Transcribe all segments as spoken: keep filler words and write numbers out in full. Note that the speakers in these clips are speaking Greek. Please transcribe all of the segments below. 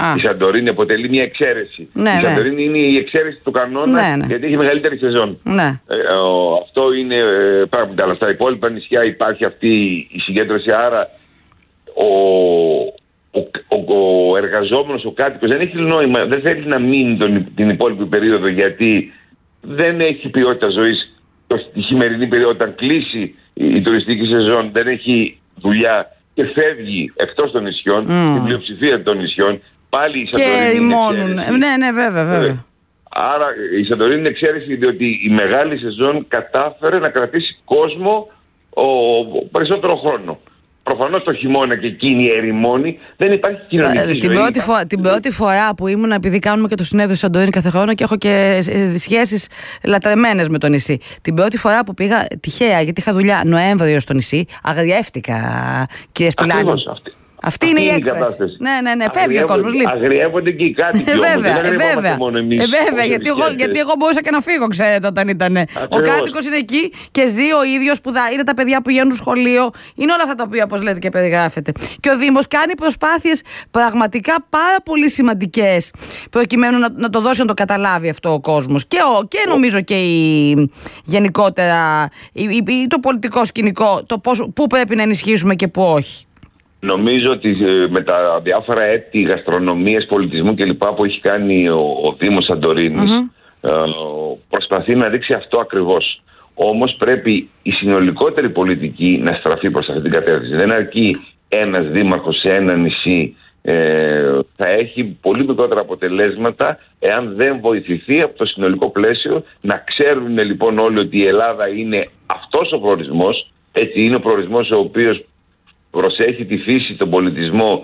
Α. Η Σαντορίνη αποτελεί μια εξαίρεση. Ναι, η ναι. Σαντορίνη είναι η εξαίρεση του κανόνα, ναι, ναι. γιατί έχει μεγαλύτερη σεζόν. Ναι. Ε, ο, αυτό είναι ε, πράγματα. Αλλά στα υπόλοιπα νησιά υπάρχει αυτή η συγκέντρωση. Άρα ο, ο, ο, ο εργαζόμενος, ο κάτοικος δεν έχει νόημα, δεν θέλει να μείνει τον, την υπόλοιπη περίοδο, γιατί δεν έχει ποιότητα ζωής τη χειμερινή περίοδο. Όταν κλείσει η τουριστική σεζόν, δεν έχει δουλειά και φεύγει εκτός των νησιών, Mm. την πλειοψηφία των νησιών, πάλι η Σαντορίνη Και είναι ρημώνουν. εξαίρεση. Ναι, ναι, βέβαια, βέβαια. Άρα η Σαντορίνη είναι εξαίρεση, διότι η μεγάλη σεζόν κατάφερε να κρατήσει κόσμο ο, ο, περισσότερο χρόνο. Προφανώς το χειμώνα και εκείνη η ερημόνη δεν υπάρχει κοινωνική Θα, ζωή. την, πρώτη φορά, την πρώτη φορά που ήμουν, επειδή κάνουμε και το συνέδριο στη Σαντορίνη κάθε χρόνο και έχω και σχέσεις λατρεμένες με το νησί. Την πρώτη φορά που πήγα τυχαία, γιατί είχα δουλειά Νοέμβριο στο νησί, αγριεύτηκα, κύριε Σπηλάνη. Ακριβώς αυτή. Αυτή είναι η έκφραση. Ναι, ναι, ναι, φεύγει ο κόσμος. Αγριεύονται και οι κάτοικοι. Ε, όμως. βέβαια, δεν ε, βέβαια. μόνο εμείς. Ε, βέβαια, γιατί εγώ, γιατί εγώ μπορούσα και να φύγω, ξέρετε, όταν ήταν. Ο κάτοικος είναι εκεί και ζει ο ίδιος, που δα, είναι τα παιδιά που πηγαίνουν σχολείο, είναι όλα αυτά τα οποία, όπως λέτε και περιγράφετε. Και ο Δήμος κάνει προσπάθειες πραγματικά πάρα πολύ σημαντικές, προκειμένου να, να το δώσει να το καταλάβει αυτό ο κόσμος. Και, ο, και νομίζω και η, γενικότερα η, η, το πολιτικό σκηνικό, το πώς, πού πρέπει να ενισχύσουμε και πού όχι. Νομίζω ότι με τα διάφορα έτη γαστρονομίας, πολιτισμού κλπ. Που έχει κάνει ο, ο Δήμος Σαντορίνης, mm-hmm. ε, προσπαθεί να δείξει αυτό ακριβώς. Όμως πρέπει η συνολικότερη πολιτική να στραφεί προς αυτή την κατεύθυνση. Δεν αρκεί ένας δήμαρχος σε ένα νησί, ε, θα έχει πολύ μικρότερα αποτελέσματα εάν δεν βοηθηθεί από το συνολικό πλαίσιο. Να ξέρουν λοιπόν όλοι ότι η Ελλάδα είναι αυτός ο προορισμός, έτσι είναι ο προορισμός ο οποίος προσέχει τη φύση, τον πολιτισμό,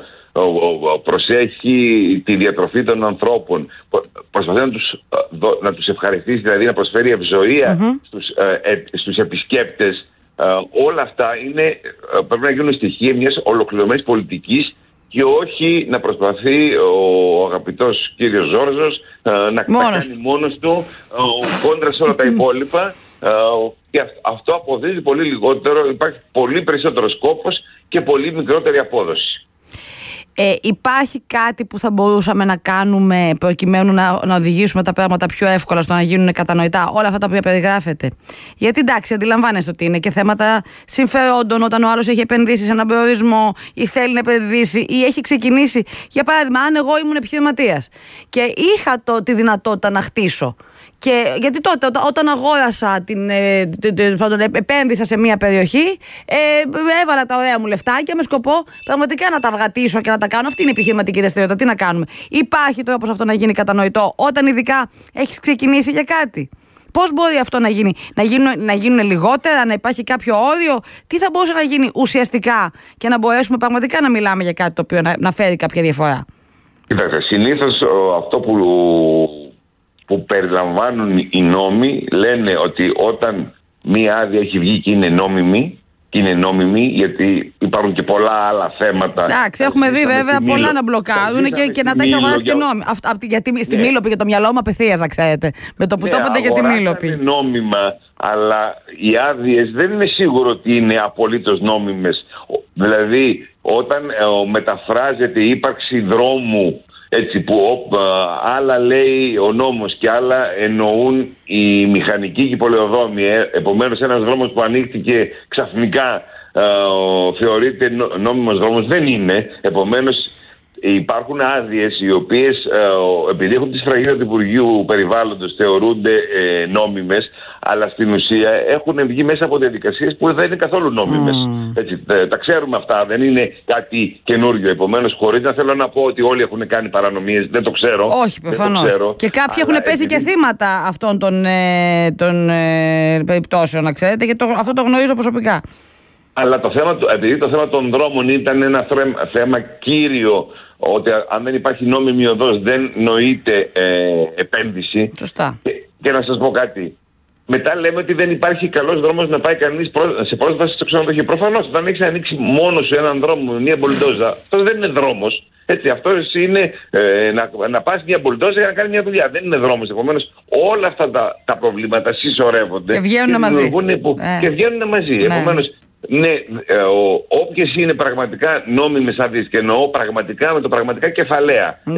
προσέχει τη διατροφή των ανθρώπων, προσπαθεί να τους, να τους ευχαριστήσει, δηλαδή να προσφέρει ευζοία mm-hmm. στους, ε, στους επισκέπτες. Ε, όλα αυτά είναι, πρέπει να γίνουν στοιχεία μιας ολοκληρωμένης πολιτικής και όχι να προσπαθεί ο αγαπητός κύριος Ζόρζος ε, να μόνος. κάνει μόνος του ε, κόντρα σε όλα τα υπόλοιπα. Uh, και αυτό αποδίδει πολύ λιγότερο, υπάρχει πολύ περισσότερος κόπος και πολύ μικρότερη απόδοση. Ε, υπάρχει κάτι που θα μπορούσαμε να κάνουμε προκειμένου να, να οδηγήσουμε τα πράγματα πιο εύκολα στο να γίνουν κατανοητά όλα αυτά τα οποία περιγράφετε? Γιατί εντάξει, αντιλαμβάνεστε ότι είναι και θέματα συμφερόντων, όταν ο άλλος έχει επενδύσει σε έναν προορισμό ή θέλει να επενδύσει ή έχει ξεκινήσει. Για παράδειγμα, αν εγώ ήμουν επιχειρηματίας και είχα το, τη δυνατότητα να χτίσω. Και γιατί τότε όταν αγόρασα, την, ε, την, την, επένδυσα σε μια περιοχή, ε, έβαλα τα ωραία μου λεφτάκια με σκοπό πραγματικά να τα βγατήσω και να τα κάνω. Αυτή είναι η επιχειρηματική δραστηριότητα. Τι να κάνουμε? Υπάρχει τρόπος αυτό να γίνει κατανοητό όταν ειδικά έχεις ξεκινήσει για κάτι? Πώς μπορεί αυτό να γίνει? Να γίνουν, να γίνουν λιγότερα, να υπάρχει κάποιο όριο? Τι θα μπορούσε να γίνει ουσιαστικά και να μπορέσουμε πραγματικά να μιλάμε για κάτι το οποίο να, να φέρει κάποια διαφορά? Κοιτάξτε, συνήθως αυτό που... που περιλαμβάνουν οι νόμοι λένε ότι όταν μία άδεια έχει βγει και είναι νόμιμη, και είναι νόμιμη γιατί υπάρχουν και πολλά άλλα θέματα. Εντάξει, έχουμε δει βέβαια πολλά Μήλο, να μπλοκάρουν και, και να τα έχει αγοράσει και νόμι. Αυ, γιατί στη ναι. Μήλοπη για το μυαλό μου απευθείας, να ξέρετε. Με το που ναι, το είπατε για τη Μήλοπη. Είναι νόμιμα, αλλά οι άδειες δεν είναι σίγουρο ότι είναι απολύτως νόμιμες. Δηλαδή, όταν ε, μεταφράζεται η ύπαρξη δρόμου, έτσι που ο, α, άλλα λέει ο νόμος και άλλα εννοούν οι μηχανικοί και οι πολεοδρόμοι. Ε. Επομένως ένας δρόμος που ανοίχτηκε ξαφνικά α, θεωρείται νο, νόμιμος δρόμος. Δεν είναι. Επομένως υπάρχουν άδειες οι οποίες α, επειδή έχουν τη σφραγίδα του Υπουργείου Περιβάλλοντος θεωρούνται ε, νόμιμες, αλλά στην ουσία έχουν βγει μέσα από διαδικασίες που δεν είναι καθόλου νόμιμες. Mm. Έτσι, τα, τα ξέρουμε αυτά, δεν είναι κάτι καινούριο. Επομένως, χωρίς να θέλω να πω ότι όλοι έχουν κάνει παρανομίες, δεν το ξέρω. Όχι, προφανώς. Και κάποιοι έχουν πέσει επειδή... και θύματα αυτών των, ε, των ε, περιπτώσεων, να ξέρετε, και το, αυτό το γνωρίζω προσωπικά. Αλλά το θέμα, επειδή το θέμα των δρόμων ήταν ένα θέμα κύριο, ότι αν δεν υπάρχει νόμιμη οδός δεν νοείται ε, επένδυση. Σωστά. Και, και να σας πω κάτι. Μετά λέμε ότι δεν υπάρχει καλός δρόμος να πάει κανείς σε πρόσβαση στο ξενοδοχείο. Προφανώς, όταν έχεις ανοίξει μόνο σου έναν δρόμο με μια μπουλντόζα, αυτό δεν είναι δρόμος. Έτσι, αυτό είναι ε, να, να πας μια μπουλντόζα για να κάνει μια δουλειά. Δεν είναι δρόμος. Επομένως, όλα αυτά τα, τα προβλήματα συσσωρεύονται και βγαίνουν και μαζί. Που, ε. Και βγαίνουν μαζί. Ναι. Επομένως, ναι, όποιες είναι πραγματικά νόμιμες άδειες, και εννοώ πραγματικά με το πραγματικά κεφαλαία.